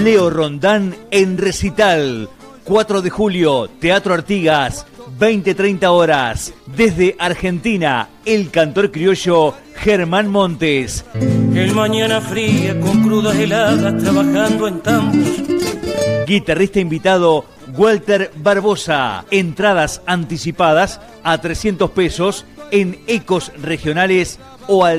Leo Rondán en recital. 4 de julio, Teatro Artigas, 20-30 horas. Desde Argentina, el cantor criollo Germán Montes. El mañana fría con crudas heladas trabajando en tambos. Guitarrista invitado Walter Barbosa. Entradas anticipadas a 300 pesos en Ecos Regionales o al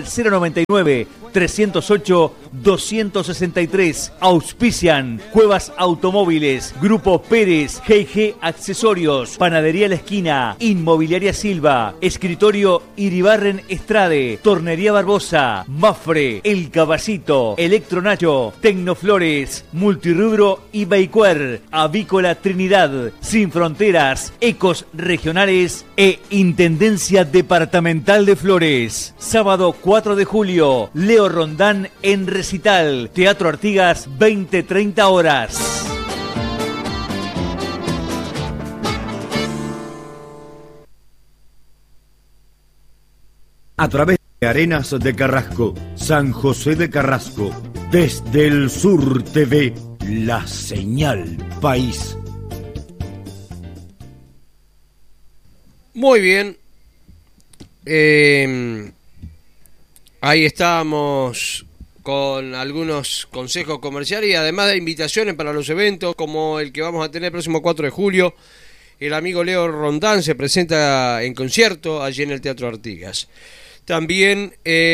099-308-263. Auspician Cuevas Automóviles, Grupo Pérez, G&G Accesorios, Panadería La Esquina, Inmobiliaria Silva, Escritorio Iribarren Estrade, Tornería Barbosa, Mafre, El Caballito, Electro Nacho, Tecnoflores, Multirubro y Baicuer, Avícola Trinidad, Sin Fronteras, Ecos Regionales e Intendencia Departamental de Flores. Sábado 4 de julio, Leo Rondán en recital. Teatro Artigas, 20-30 horas. A través de Arenas de Carrasco, San José de Carrasco, desde el Sur TV, la señal país. Muy bien. Ahí estamos con algunos consejos comerciales y además de invitaciones para los eventos como el que vamos a tener el próximo 4 de julio. El amigo Leo Rondán se presenta en concierto allí en el Teatro Artigas. También,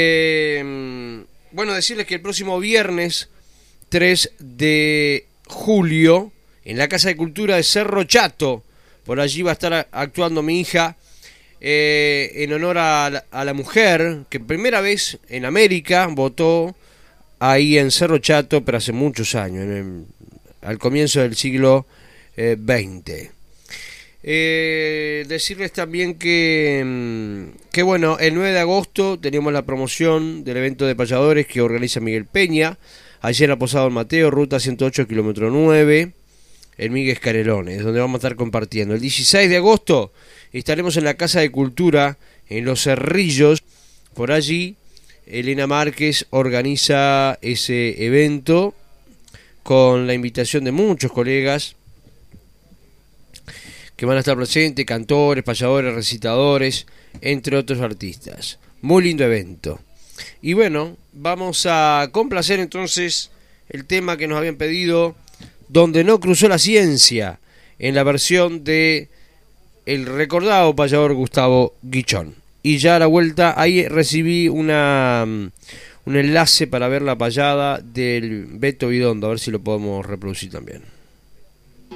decirles que el próximo viernes 3 de julio en la Casa de Cultura de Cerro Chato, por allí va a estar actuando mi hija, en honor a la mujer que primera vez en América votó ahí en Cerro Chato, pero hace muchos años, al comienzo del siglo XX. Decirles también que el 9 de agosto tenemos la promoción del evento de payadores que organiza Miguel Peña, allí en la Posada Don Mateo, ruta 108, kilómetro 9, en Miguel Canelones, donde vamos a estar compartiendo. El 16 de agosto estaremos en la Casa de Cultura, en Los Cerrillos. Por allí, Elena Márquez organiza ese evento con la invitación de muchos colegas que van a estar presentes, cantores, payadores, recitadores, entre otros artistas. Muy lindo evento. Y bueno, vamos a complacer entonces el tema que nos habían pedido, Donde no cruzó la ciencia, en la versión de el recordado payador Gustavo Guichón. Y ya a la vuelta ahí recibí un enlace para ver la payada del Beto Bidondo, a ver si lo podemos reproducir también.